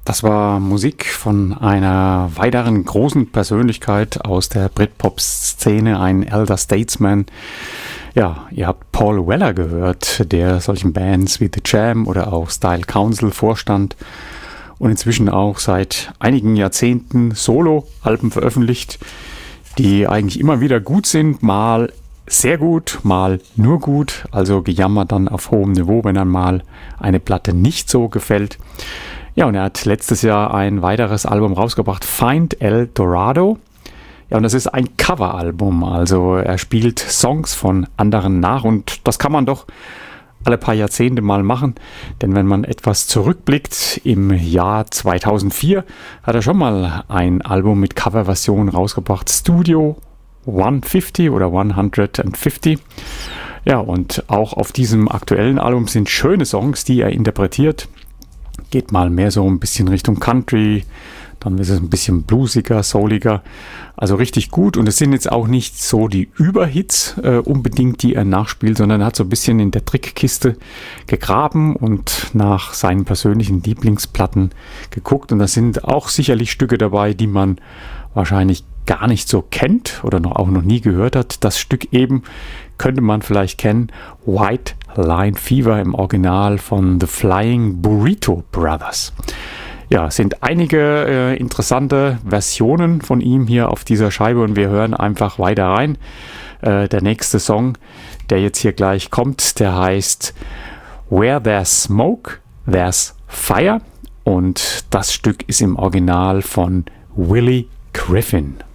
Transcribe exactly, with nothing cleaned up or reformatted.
Das war Musik von einer weiteren großen Persönlichkeit aus der Britpop-Szene, ein Elder Statesman. Ja, ihr habt Paul Weller gehört, der solchen Bands wie The Jam oder auch Style Council vorstand und inzwischen auch seit einigen Jahrzehnten Solo-Alben veröffentlicht, die eigentlich immer wieder gut sind, mal sehr gut, mal nur gut, also gejammert dann auf hohem Niveau, wenn dann mal eine Platte nicht so gefällt. Ja, und er hat letztes Jahr ein weiteres Album rausgebracht, Find El Dorado. Ja, und das ist ein Coveralbum, also er spielt Songs von anderen nach und das kann man doch alle paar Jahrzehnte mal machen, denn wenn man etwas zurückblickt, im Jahr zweitausendvier hat er schon mal ein Album mit Coverversion rausgebracht, Studio hundertfünfzig oder hundertfünfzig. Ja, und auch auf diesem aktuellen Album sind schöne Songs, die er interpretiert. Geht mal mehr so ein bisschen Richtung Country, dann ist es ein bisschen bluesiger, souliger, also richtig gut. Und es sind jetzt auch nicht so die Überhits äh, unbedingt, die er nachspielt, sondern er hat so ein bisschen in der Trickkiste gegraben und nach seinen persönlichen Lieblingsplatten geguckt. Und da sind auch sicherlich Stücke dabei, die man wahrscheinlich gar nicht so kennt oder noch, auch noch nie gehört hat. Das Stück eben könnte man vielleicht kennen, White Line Fever im Original von The Flying Burrito Brothers. Ja, es sind einige äh, interessante Versionen von ihm hier auf dieser Scheibe und wir hören einfach weiter rein. Äh, der nächste Song, der jetzt hier gleich kommt, der heißt Where There's Smoke, There's Fire und das Stück ist im Original von Willie Griffin.